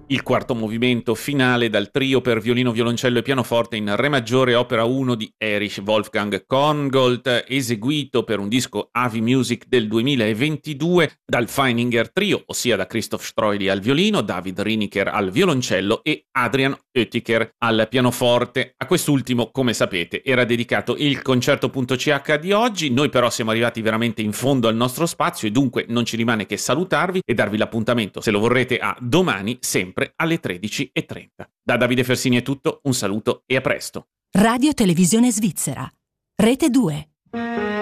Il quarto movimento finale dal trio per violino, violoncello e pianoforte in re maggiore, opera 1 di Erich Wolfgang Korngold, eseguito per un disco Avi Music del 2022 dal Feininger Trio, ossia da Christoph Streuli al violino, David Riniker al violoncello e Adrian Oetticher al pianoforte. A quest'ultimo, come sapete, era dedicato il concerto.ch di oggi. Noi però siamo arrivati veramente in fondo al nostro spazio e dunque non ci rimane che salutarvi e darvi l'appuntamento, se lo vorrete, a domani, sempre alle 13:30. Da Davide Fersini è tutto, un saluto e a presto. Radio Televisione Svizzera, Rete 2.